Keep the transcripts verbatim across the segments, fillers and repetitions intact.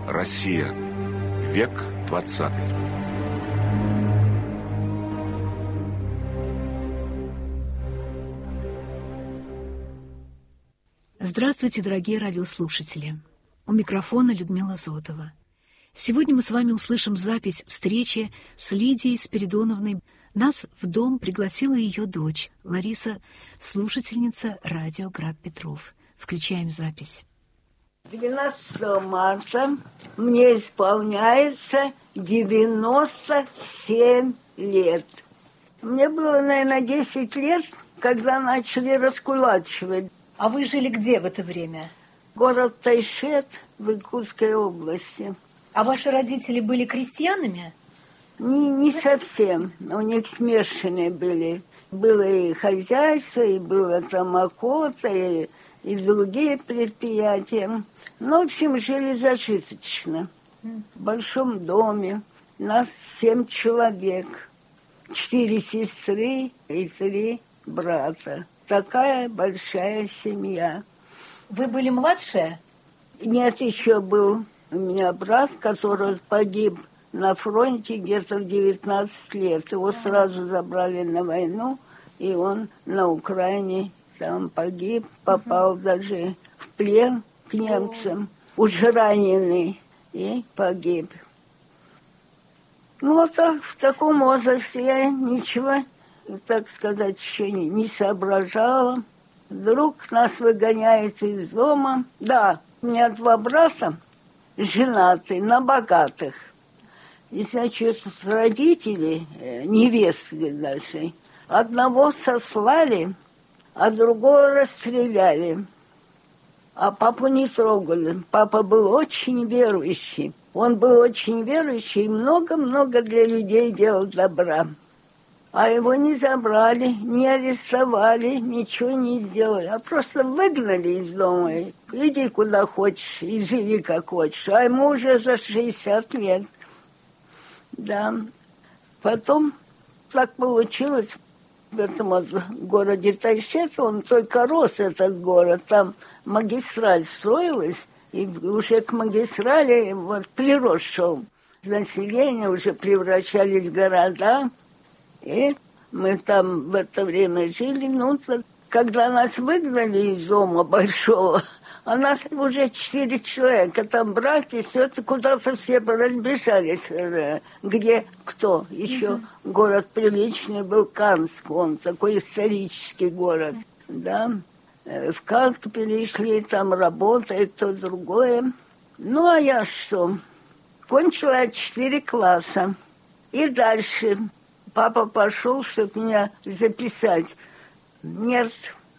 Россия. Век двадцатый. Здравствуйте, дорогие радиослушатели. У микрофона Людмила Зотова. Сегодня мы с вами услышим запись встречи с Лидией Спиридоновной. Нас в дом пригласила ее дочь Лариса, слушательница радио «Град Петров». Включаем запись. двенадцатого марта мне исполняется девяносто семь лет. Мне было, наверное, десять лет, когда начали раскулачивать. А вы жили где в это время? Город Тайшет в Иркутской области. А ваши родители были крестьянами? Не, не совсем. У них смешанные были. Было и хозяйство, и было там охота, и, и другие предприятия. Ну, в общем, жили зажиточно. В большом доме. Нас семь человек. Четыре сестры и три брата. Такая большая семья. Вы были младшая? Нет, еще был у меня брат, который погиб на фронте где-то в девятнадцать лет. Его сразу забрали на войну, и он на Украине там погиб, попал uh-huh. даже в плен к немцам, oh. уже раненый, и погиб. Ну, вот так, в таком возрасте я ничего, так сказать, еще не, не соображала. Вдруг нас выгоняют из дома. Да, у меня два брата, женатые, на богатых. И, значит, с родителей, невестки нашей, одного сослали, а другого расстреляли. А папу не трогали. Папа был очень верующий. Он был очень верующий и много-много для людей делал добра. А его не забрали, не арестовали, ничего не сделали. А просто выгнали из дома. Иди куда хочешь и живи как хочешь. А ему уже за шестьдесят лет. Да. Потом так получилось в этом городе Тайшет, он только рос, этот город. Там магистраль строилась, и уже к магистрали вот прирост шел. Население уже превращались в города. И мы там в это время жили. Ну, когда нас выгнали из дома большого, а нас уже четыре человека, там братья, все это куда-то все разбежались. Где кто? Еще uh-huh. город приличный был Канск, он такой исторический город. Да. В Канск перешли, там работает то другое. Ну, а я что? Кончила четыре класса. И дальше папа пошел, чтобы меня записать. Нет,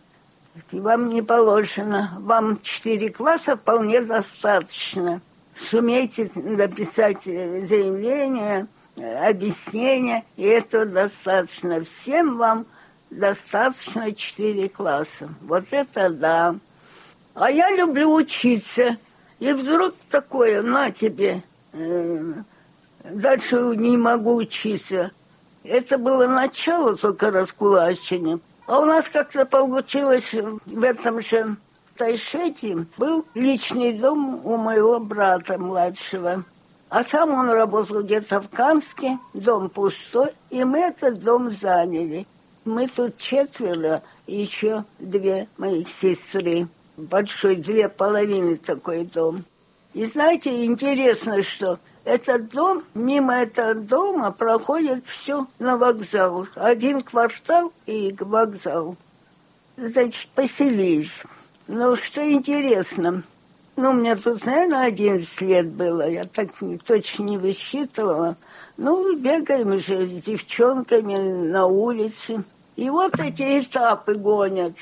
вам не положено. Вам четыре класса вполне достаточно. Сумейте написать заявление, объяснение, и этого достаточно. Всем вам достаточно четыре класса. Вот это да. А я люблю учиться. И вдруг такое, на тебе, э, дальше не могу учиться. Это было начало только раскулачения. А у нас как-то получилось в этом же Тайшете. Был личный дом у моего брата младшего. А сам он работал где-то в Канске, дом пустой, и мы этот дом заняли. Мы тут четверо, и еще две моих сестры. Большой, две половины такой дом. И знаете, интересно, что этот дом, мимо этого дома проходит все на вокзал. Один квартал и к вокзалу. Значит, поселились. Но что интересно, ну, у меня тут, наверное, одиннадцать лет было, я так точно не высчитывала. Ну, бегаем же с девчонками на улице. И вот эти этапы гонят.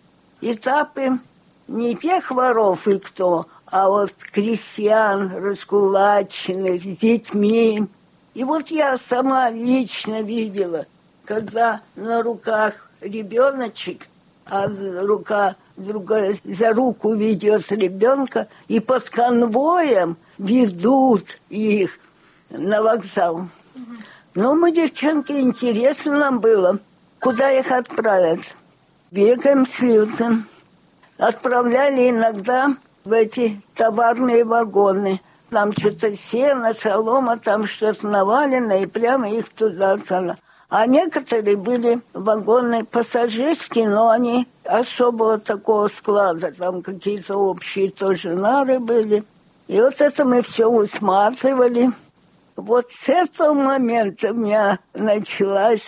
Этапы не тех воров и кто, а вот крестьян, раскулаченных, с детьми. И вот я сама лично видела, когда на руках ребеночек, а рука другая за руку ведет ребенка, и под конвоем ведут их на вокзал. Mm-hmm. Ну, мы, девчонки, интересно нам было, куда их отправят. Бегаем с Лилцем. Отправляли иногда в эти товарные вагоны. Там что-то сено, солома, там что-то навалено, и прямо их туда сало. А некоторые были вагоны пассажирские, но они особого такого склада, там какие-то общие тоже нары были. И вот это мы все усматривали. Вот с этого момента у меня началась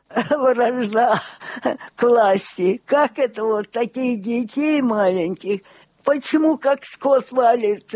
вражда к власти. Как это вот таких детей маленьких, почему как скот валит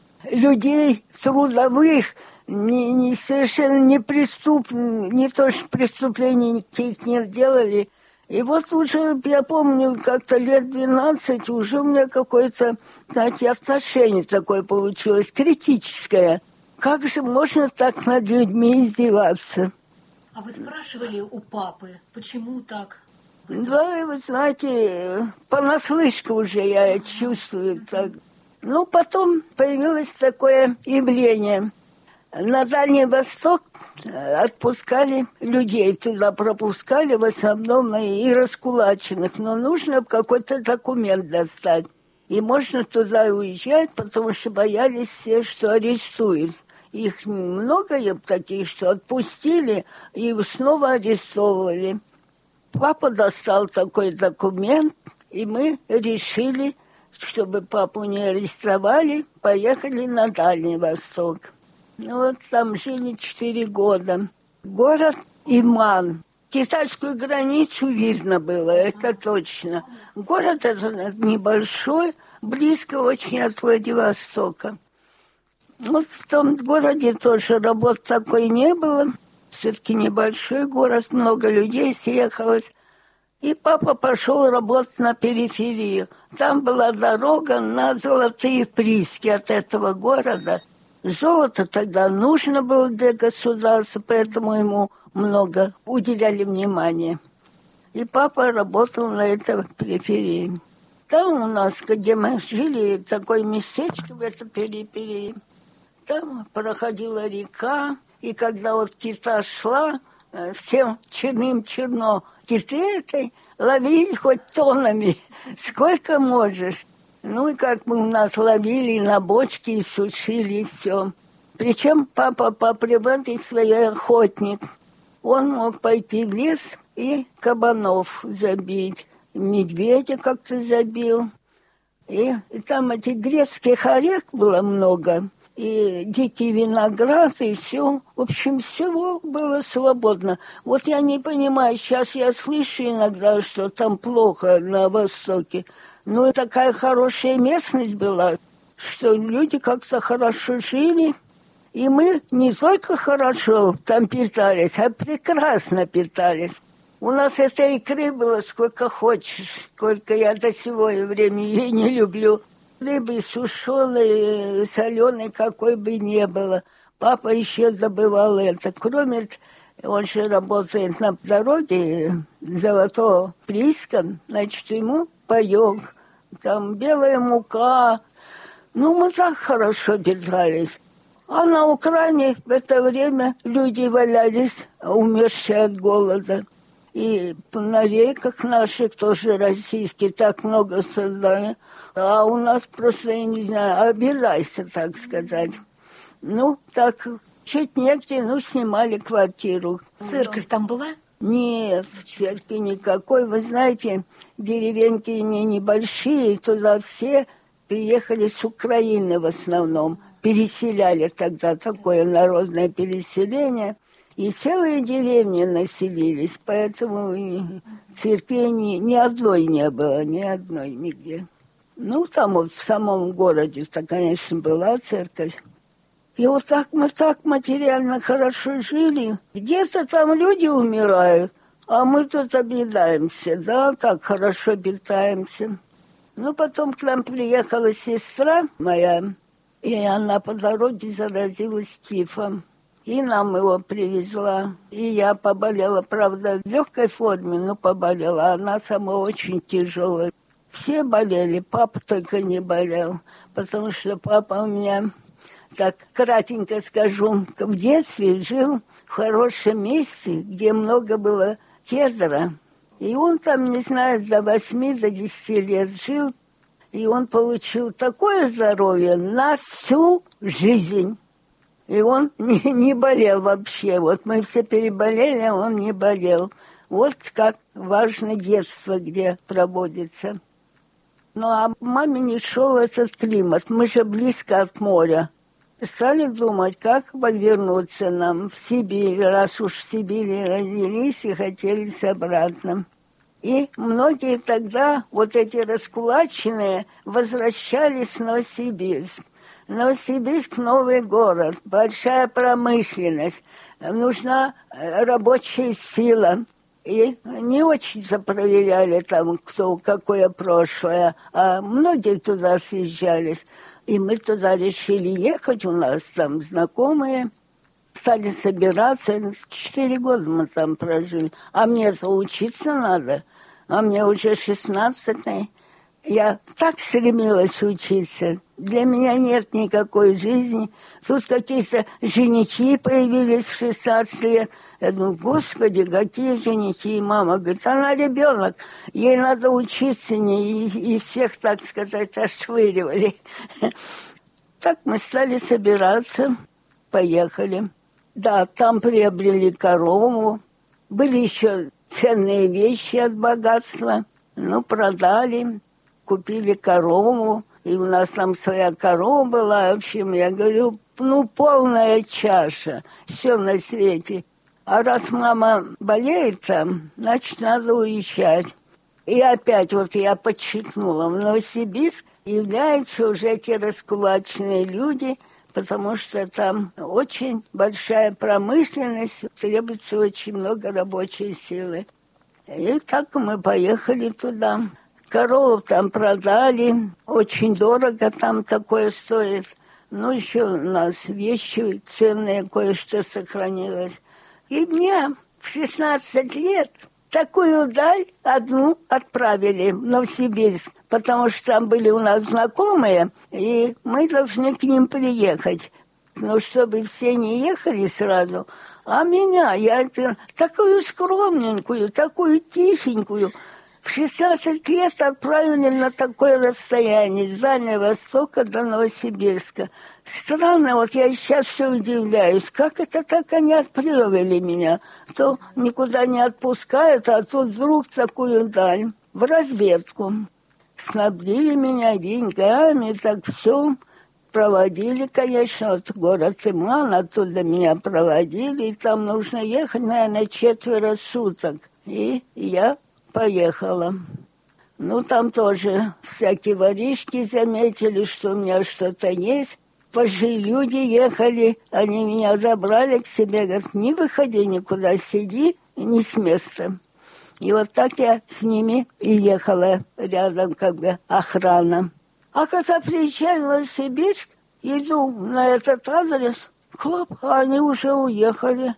людей трудовых, не, не совершенно не преступ, не то что преступлений никаких не делали. И вот уже, я помню, как-то лет двенадцать уже у меня какое-то, знаете, отношение такое получилось, критическое. Как же можно так над людьми издеваться? А вы спрашивали у папы, почему так? Да, вы знаете, понаслышке уже я чувствую так. Ну, потом появилось такое явление. На Дальний Восток отпускали людей, туда пропускали в основном и раскулаченных, но нужно какой-то документ достать. И можно туда уезжать, потому что боялись все, что арестуют. Их много таких, что отпустили и снова арестовывали. Папа достал такой документ, и мы решили, чтобы папу не арестовали, поехали на Дальний Восток. Ну вот там жили четыре года. Город Иман. Китайскую границу видно было, это точно. Город этот небольшой, близко очень от Владивостока. Вот в том городе тоже работ такой не было. Все-таки небольшой город, много людей съехалось. И папа пошел работать на периферию. Там была дорога на золотые прииски от этого города. Золото тогда нужно было для государства, поэтому ему много уделяли внимания. И папа работал на этой периферии. Там у нас, где мы жили, такое местечко в этой периферии. Там проходила река, и когда вот кита шла, всем черным черно, киты этой ловили хоть тоннами, сколько можешь. Ну и как мы у нас ловили на бочки и сушили, и все. Причем папа по природе своей охотник. Он мог пойти в лес и кабанов забить, медведя как-то забил. И, и там этих грецких орех было много, и дикий виноград, и все. В общем, всего было свободно. Вот я не понимаю, сейчас я слышу иногда, что там плохо на Востоке. Ну, такая хорошая местность была, что люди как-то хорошо жили. И мы не только хорошо там питались, а прекрасно питались. У нас этой икры было сколько хочешь, сколько я до сего времени ей не люблю. Рыбы сушеной, соленой, какой бы ни было. Папа еще добывал это. Кроме, он же работает на дороге золотого прииска, значит, ему паёк, там белая мука. Ну, мы так хорошо питались. А на Украине в это время люди валялись, умершие от голода. И на реках наших тоже российские так много создали. А у нас просто, я не знаю, обижайся, так сказать. Ну, так, чуть негде, ну, снимали квартиру. Церковь там была? Нет, церкви никакой. Вы знаете, деревеньки не небольшие, туда все приехали с Украины в основном. Переселяли тогда, такое народное переселение. И целые деревни населились, поэтому церкви ни, ни одной не было, ни одной нигде. Ну, там вот в самом городе-то, конечно, была церковь. И вот так мы так материально хорошо жили. Где-то там люди умирают, а мы тут объедаемся, да, так хорошо питаемся. Ну, потом к нам приехала сестра моя, и она по дороге заразилась тифом. И нам его привезла. И я поболела, правда, в легкой форме, но поболела. Она сама очень тяжелая. Все болели, папа только не болел. Потому что папа у меня, так кратенько скажу, в детстве жил в хорошем месте, где много было кедра. И он там, не знаю, до восьми, до десяти лет жил. И он получил такое здоровье на всю жизнь. И он не, не болел вообще. Вот мы все переболели, а он не болел. Вот как важно детство, где проводится. Ну, а маме не шел этот климат. Мы же близко от моря. Стали думать, как повернуться нам в Сибирь, раз уж в Сибири родились и хотелись обратно. И многие тогда, вот эти раскулаченные, возвращались в Новосибирск. Новосибирск – новый город, большая промышленность, нужна рабочая сила. И не очень-то проверяли там, кто какое прошлое, а многие туда съезжались. И мы туда решили ехать, у нас там знакомые. Стали собираться, четыре года мы там прожили. А мне-то учиться надо, а мне уже шестнадцатый. Я так стремилась учиться. Для меня нет никакой жизни. Тут какие-то женихи появились в шестнадцать лет. Я думаю, господи, какие женихи. И мама говорит, она ребенок, ей надо учиться, не, и, и всех, так сказать, отшвыривали. Так мы стали собираться, поехали. Да, там приобрели корову. Были еще ценные вещи от богатства. Ну, продали, купили корову. И у нас там своя корова была. В общем, я говорю, ну, полная чаша. Все на свете. А раз мама болеет там, значит, надо уезжать. И опять вот я подчеркнула, в Новосибирск являются уже эти раскулаченные люди, потому что там очень большая промышленность, требуется очень много рабочей силы. И так мы поехали туда. Корову там продали, очень дорого там такое стоит. Ну, еще у нас вещи ценные, кое-что сохранилось. И мне в шестнадцать лет такую даль одну отправили в Новосибирск, потому что там были у нас знакомые, и мы должны к ним приехать. Но чтобы все не ехали сразу, а меня, я такую скромненькую, такую тихенькую, в шестнадцать лет отправили на такое расстояние, с Дальнего Востока до Новосибирска. Странно, вот я сейчас все удивляюсь, как это так они отправили меня? То никуда не отпускают, а тут вдруг такую даль, в разведку. Снабдили меня деньгами, так все. Проводили, конечно, вот город Иман, оттуда меня проводили, и там нужно ехать, наверное, четверо суток. И я поехала. Ну, там тоже всякие воришки заметили, что у меня что-то есть. Пожилые люди ехали, они меня забрали к себе, говорят, не выходи никуда, сиди, не с места. И вот так я с ними и ехала, рядом как бы охрана. А когда приезжаю в Новосибирск, иду на этот адрес, хлоп, а они уже уехали.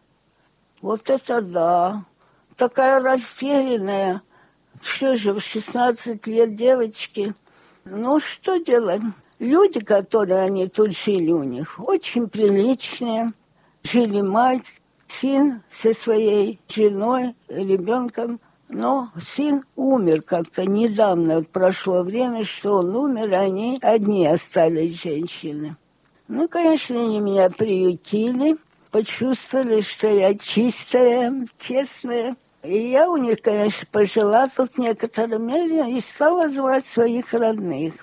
Вот это да, такая растерянная. Что же, в шестнадцать лет девочки. Ну, что делать? Люди, которые они тут жили у них, очень приличные. Жили мать, сын со своей женой, ребенком. Но сын умер как-то недавно, прошло время, что он умер, они одни остались женщины. Ну, конечно, они меня приютили, почувствовали, что я чистая, честная. И я у них, конечно, пожила тут в некотором мере и стала звать своих родных.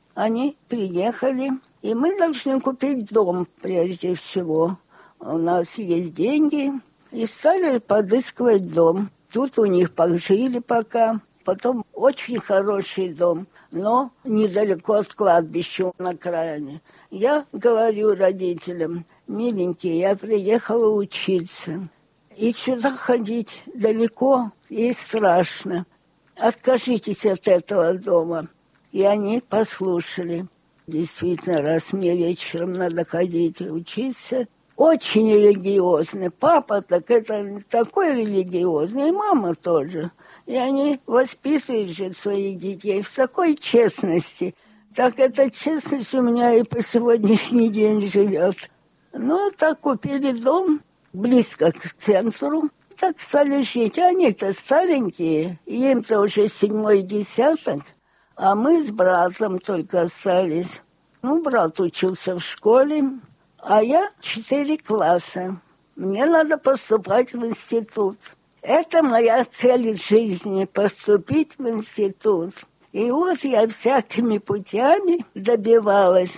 Они приехали, и мы должны купить дом прежде всего. У нас есть деньги, и стали подыскивать дом. Тут у них пожили пока, потом очень хороший дом, но недалеко от кладбища на окраине. Я говорю родителям, миленькие, я приехала учиться. И сюда ходить далеко и страшно. Откажитесь от этого дома. И они послушали. Действительно, раз мне вечером надо ходить и учиться, очень религиозный. Папа так это такой религиозный, и мама тоже. И они воспитывают же своих детей в такой честности. Так эта честность у меня и по сегодняшний день живет. Ну, так купили дом близко к центру. Так стали жить. Они-то старенькие, им-то уже седьмой десяток. А мы с братом только остались. Ну, брат учился в школе, а я четыре класса. Мне надо поступать в институт. Это моя цель жизни – поступить в институт. И вот я всякими путями добивалась.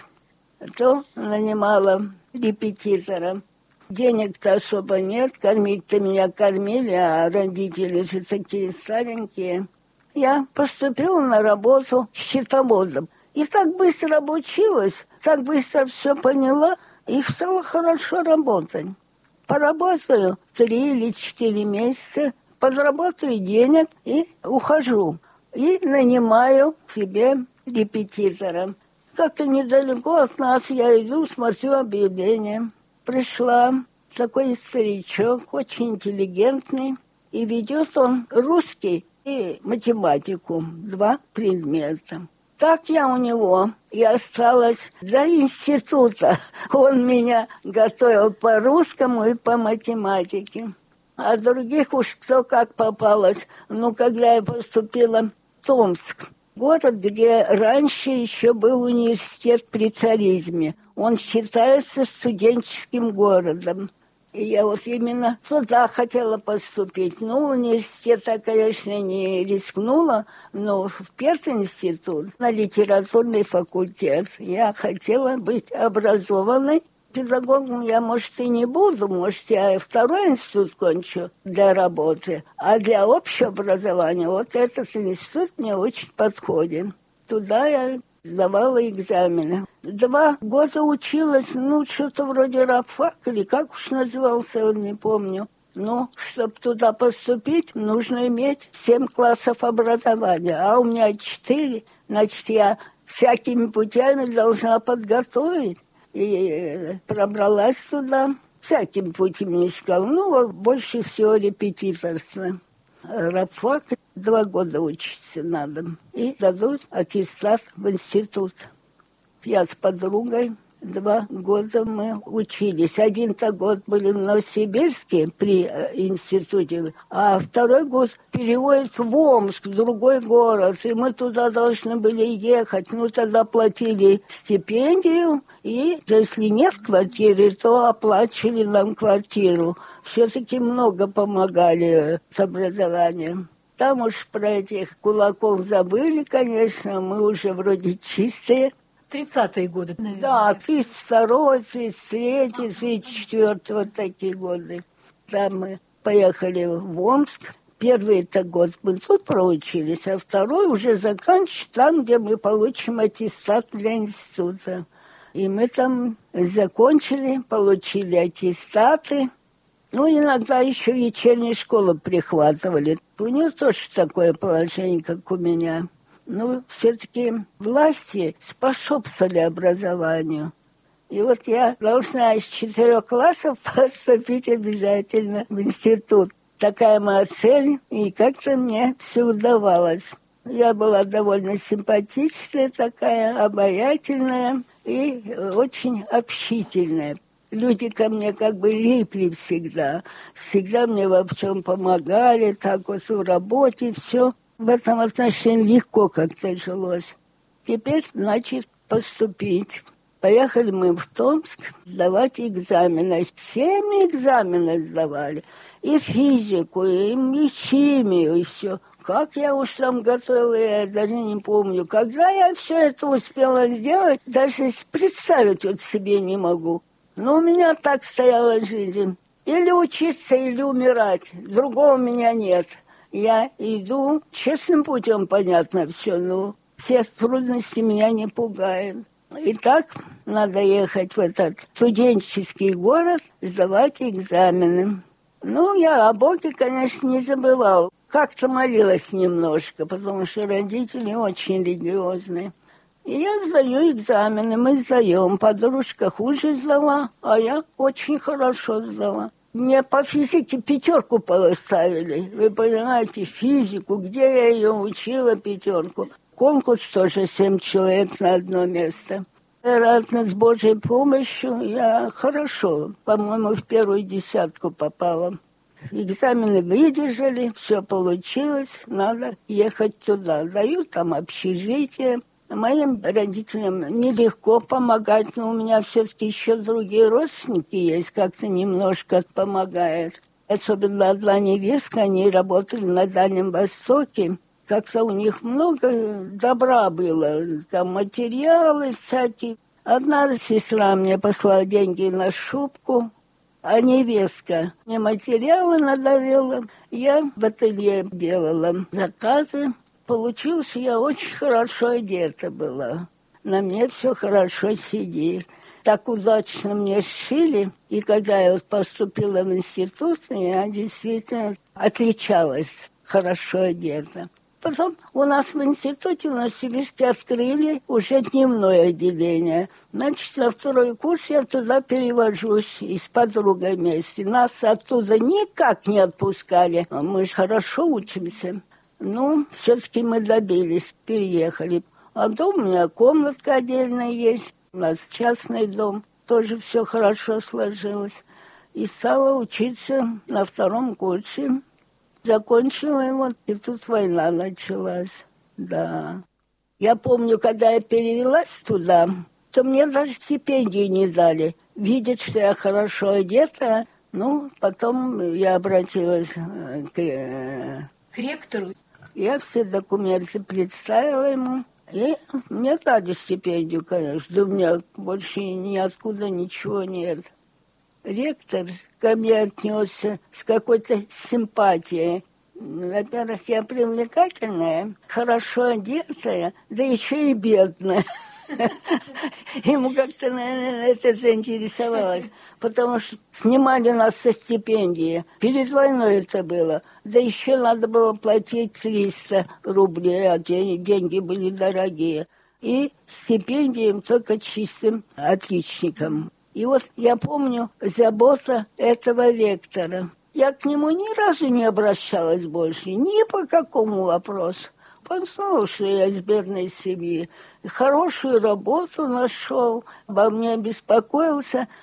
То нанимала репетитора. Денег-то особо нет, кормить-то меня кормили, а родители же такие старенькие. Я поступила на работу счетоводом. И так быстро обучилась, так быстро все поняла, и стала хорошо работать. Поработаю три или четыре месяца, подработаю денег и ухожу. И нанимаю себе репетитора. Как-то недалеко от нас я иду, смотрю объявление. Пришла такой старичок, очень интеллигентный, и ведет он русский и математику, два предмета. Так я у него и осталась до института. Он меня готовил по русскому и по математике. А других уж кто как попалось. Ну, когда я поступила в Томск, город, где раньше еще был университет при царизме. Он считается студенческим городом. И я вот именно туда хотела поступить. Ну, университет я, конечно, не рискнула, но в пединститут, на литературный факультет. Я хотела быть образованной. Педагогом я, может, и не буду, может, я второй институт кончу для работы. А для общего образования вот этот институт мне очень подходит. Туда я сдавала экзамены. Два года училась, ну, что-то вроде рабфак, или как уж назывался, он не помню. Ну, чтобы туда поступить, нужно иметь семь классов образования, а у меня четыре, значит, я всякими путями должна подготовить. И пробралась туда, всяким путем искала. Ну, вот больше всего репетиторство. Рабфак два года учиться надо. И дадут аттестат в институт. Я с подругой два года мы учились. Один-то год были в Новосибирске при институте, а второй год переводят в Омск, в другой город. И мы туда должны были ехать. Ну, тогда платили стипендию, и если нет квартиры, то оплачивали нам квартиру. Все-таки много помогали с образованием. Там уж про этих кулаков забыли, конечно, мы уже вроде чистые. Тридцатые годы, наверное. Да, тридцать второй, тридцать третий, тридцать четвёртый, вот такие годы. Там мы поехали в Омск. Первый-то год мы тут проучились, а второй уже заканчиваем там, где мы получим аттестат для института. И мы там закончили, получили аттестаты. Ну, иногда еще вечерние школы прихватывали. У них тоже такое положение, как у меня. Ну, все-таки власти способствовали образованию. И вот я должна из четырех классов поступить обязательно в институт. Такая моя цель, и как-то мне все удавалось. Я была довольно симпатичная такая, обаятельная и очень общительная. Люди ко мне как бы липли всегда. Всегда мне во всем помогали, так вот в работе, все. В этом отношении легко как-то жилось. Теперь, значит, поступить. Поехали мы в Томск сдавать экзамены. Семь экзаменов сдавали. И физику, и химию, и все. Как я уж там готовила, я даже не помню. Когда я все это успела сделать, даже представить вот себе не могу. Но у меня так стояла жизнь. Или учиться, или умирать. Другого у меня нет. Я иду честным путем, понятно, все, но все трудности меня не пугают. Итак, надо ехать в этот студенческий город, сдавать экзамены. Ну, я о Боге, конечно, не забывала. Как-то молилась немножко, потому что родители очень религиозные. И я сдаю экзамены, мы сдаем. Подружка хуже сдала, а я очень хорошо сдала. Мне по физике пятерку поставили. Вы понимаете, физику, где я ее учила, пятерку. Конкурс тоже семь человек на одно место. Вероятно, с Божьей помощью я хорошо, по-моему, в первую десятку попала. экзамены выдержали, все получилось, надо ехать туда. Дают там общежитие. Моим родителям нелегко помогать, но у меня все-таки еще другие родственники есть, как-то немножко помогают. Особенно одна невестка, они работали на Дальнем Востоке. Как-то у них много добра было, там материалы всякие. Одна сестра мне послала деньги на шубку, а невестка мне материалы надарила. Я в ателье делала заказы. Получилось, я очень хорошо одета была. На мне все хорошо сидит. Так удачно мне сшили. И когда я вот поступила в институт, я действительно отличалась, хорошо одета. Потом у нас в институте, на Новосибирске, открыли уже дневное отделение. Значит, на второй курс я туда перевожусь и с подругой вместе. Нас оттуда никак не отпускали. Мы же хорошо учимся. Ну, все-таки мы добились, переехали. А дом у меня, комнатка отдельная есть. У нас частный дом. Тоже все хорошо сложилось. И стала учиться на втором курсе. Закончила его, и тут война началась, да. Я помню, когда я перевелась туда, то мне даже стипендию не дали. Видят, что я хорошо одета. Ну, потом я обратилась к... К ректору? Я все документы представила ему. И мне дали стипендию, конечно. Да у меня больше ниоткуда ничего нет. Ректор ко мне отнесся с какой-то симпатией. Во-первых, я привлекательная, хорошо одетая, да еще и бедная. Ему как-то, наверное, это заинтересовалось, потому что снимали нас со стипендии. Перед войной это было. Да еще надо было платить триста рублей, а деньги были дорогие. И стипендиям только чистым отличникам. И вот я помню забота этого ректора. Я к нему ни разу не обращалась больше, ни по какому вопросу. Он знал, что я из бедной семьи. Хорошую работу нашел, обо мне беспокоился.